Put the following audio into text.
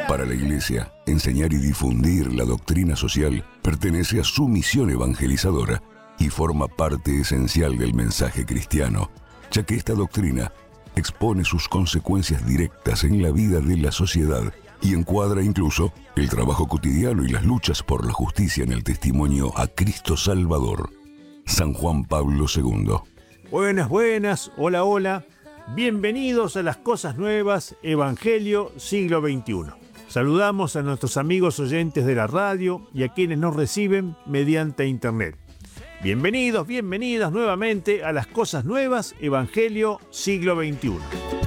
Para la Iglesia, enseñar y difundir la doctrina social pertenece a su misión evangelizadora y forma parte esencial del mensaje cristiano, ya que esta doctrina expone sus consecuencias directas en la vida de la sociedad y encuadra incluso el trabajo cotidiano y las luchas por la justicia en el testimonio a Cristo Salvador. San Juan Pablo II. Buenas, hola. Bienvenidos a Las Cosas Nuevas, Evangelio Siglo XXI. Saludamos a nuestros amigos oyentes de la radio y a quienes nos reciben mediante internet. Bienvenidas nuevamente a Las Cosas Nuevas, Evangelio Siglo XXI.